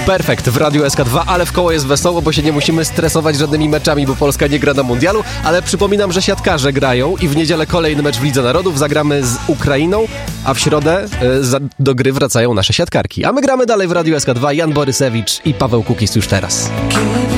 Perfekt w Radiu SK2, ale w koło jest wesoło, bo się nie musimy stresować żadnymi meczami, bo Polska nie gra na mundialu, ale przypominam, że siatkarze grają i w niedzielę kolejny mecz w Lidze Narodów. Zagramy z Ukrainą, a w środę do gry wracają nasze siatkarki. A my gramy dalej w Radiu SK2. Jan Borysewicz i Paweł Kukis już teraz.